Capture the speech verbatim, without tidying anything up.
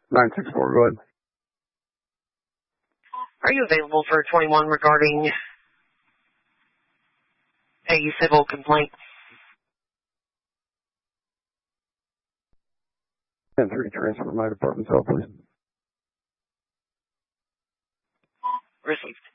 nine six four, go ahead. Are you available for twenty-one regarding a civil complaint? ten three, transfer to my department cell, please. Received.